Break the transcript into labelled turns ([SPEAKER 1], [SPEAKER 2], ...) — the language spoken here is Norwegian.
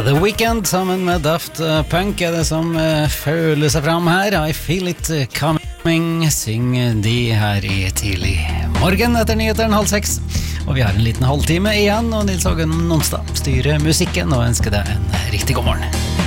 [SPEAKER 1] The Weeknd sammen med Daft Punk det som føler seg fram her. I feel it coming, synger de her i tidlig morgen etter nyheteren 5:30. Og vi har en liten halvtime igjen, og Nils Hågen Nonstad styrer musikken og ønsker deg en riktig god morgen.